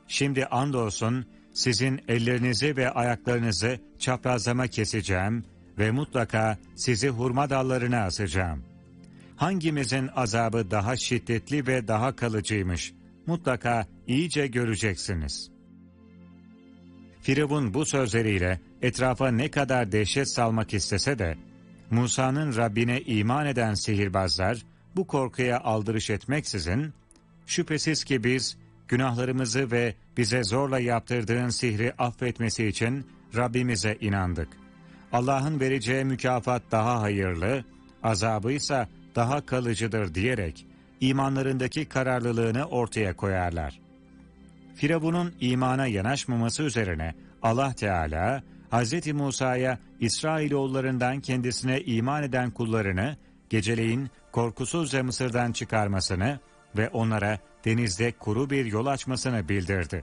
Şimdi andolsun sizin ellerinizi ve ayaklarınızı çaprazlama keseceğim ve mutlaka sizi hurma dallarına asacağım. Hangimizin azabı daha şiddetli ve daha kalıcıymış, mutlaka iyice göreceksiniz. Firavun bu sözleriyle etrafa ne kadar dehşet salmak istese de, Musa'nın Rabbine iman eden sihirbazlar bu korkuya aldırış etmeksizin, şüphesiz ki biz günahlarımızı ve bize zorla yaptırdığın sihri affetmesi için Rabbimize inandık. Allah'ın vereceği mükafat daha hayırlı, azabıysa daha kalıcıdır diyerek imanlarındaki kararlılığını ortaya koyarlar. Firavun'un imana yanaşmaması üzerine Allah Teala, Hz. Musa'ya İsrailoğullarından kendisine iman eden kullarını geceleyin korkusuzca Mısır'dan çıkarmasını ve onlara denizde kuru bir yol açmasını bildirdi.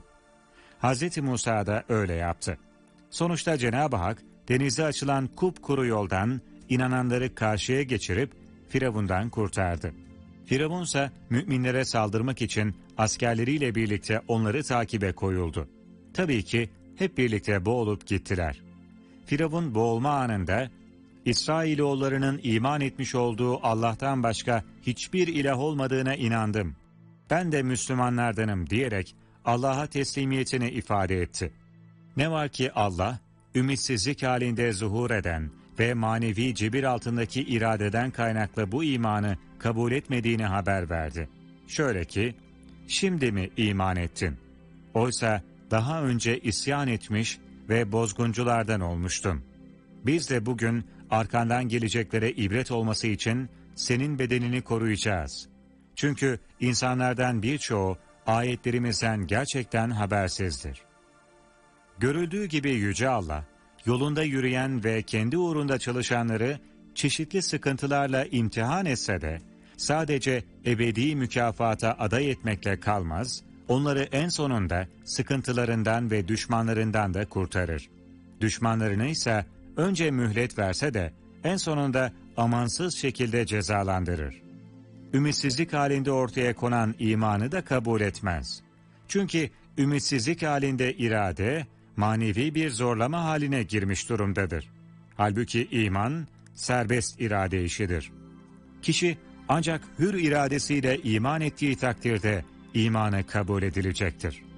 Hz. Musa da öyle yaptı. Sonuçta Cenab-ı Hak denizde açılan kupkuru yoldan inananları karşıya geçirip Firavun'dan kurtardı. Firavun ise müminlere saldırmak için askerleriyle birlikte onları takibe koyuldu. Tabii ki hep birlikte boğulup gittiler. Firavun boğulma anında, İsrailoğullarının iman etmiş olduğu Allah'tan başka hiçbir ilah olmadığına inandım. Ben de Müslümanlardanım diyerek Allah'a teslimiyetini ifade etti. Ne var ki Allah, ümitsizlik halinde zuhur eden ve manevi cebir altındaki iradeden kaynaklı bu imanı kabul etmediğini haber verdi. Şöyle ki, şimdi mi iman ettin? Oysa daha önce isyan etmiş ve bozgunculardan olmuştun. Biz de bugün arkandan geleceklere ibret olması için senin bedenini koruyacağız. Çünkü insanlardan birçoğu ayetlerimizden gerçekten habersizdir. Görüldüğü gibi Yüce Allah, yolunda yürüyen ve kendi uğrunda çalışanları çeşitli sıkıntılarla imtihan etse de, sadece ebedi mükafata aday etmekle kalmaz, onları en sonunda sıkıntılarından ve düşmanlarından da kurtarır. Düşmanlarını ise önce mühlet verse de en sonunda amansız şekilde cezalandırır. Ümitsizlik halinde ortaya konan imanı da kabul etmez. Çünkü ümitsizlik halinde irade, manevi bir zorlama haline girmiş durumdadır. Halbuki iman, serbest irade işidir. Kişi ancak hür iradesiyle iman ettiği takdirde imanı kabul edilecektir.